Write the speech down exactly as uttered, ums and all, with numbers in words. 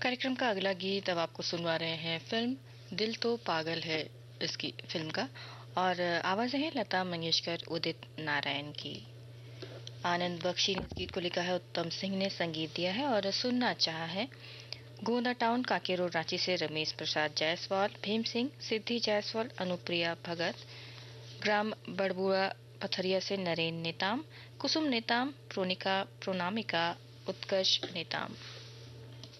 कार्यक्रम का अगला गीत अब आपको सुनवा रहे हैं फिल्म दिल तो पागल है इसकी फिल्म का। और आवाज़ें हैं लता मंगेशकर, उदित नारायण की। आनंद बख्शी ने इस गीत को लिखा है, उत्तम सिंह ने संगीत दिया है और सुनना चाहा है गोंदा टाउन कांके रोड रांची से रमेश प्रसाद जायसवाल, भीम सिंह, सिद्धि जायसवाल, अनुप्रिया भगत, ग्राम बड़बुआ पथरिया से नरेन नेताम, कुसुम नेताम, प्रोनिका प्रोनामिका, उत्कर्ष नेताम।